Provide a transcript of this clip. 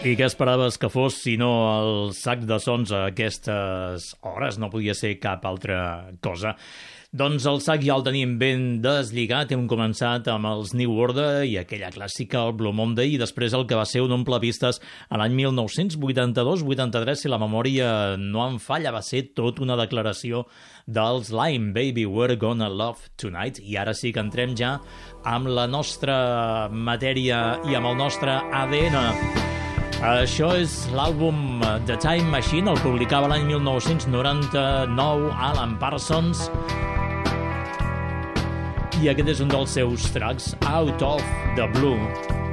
I què esperaves que fos, si no el sac de sons a aquestes hores? No podia ser cap altra cosa. Doncs el sac ja el tenim ben deslligat. Hem començat amb els New Order i aquella clàssica, el Blue Monday, i després el que va ser un omplevistes a l'any 1982-83, si la memòria no em falla, va ser tot una declaració dels Lime, Baby, We're Gonna Love Tonight. I ara sí que entrem ja amb la nostra matèria i amb el nostre ADN. Això és l'àlbum The Time Machine, el publicava l'any 1999 Alan Parsons, i aquest és un dels seus tracks, Out of the Blue.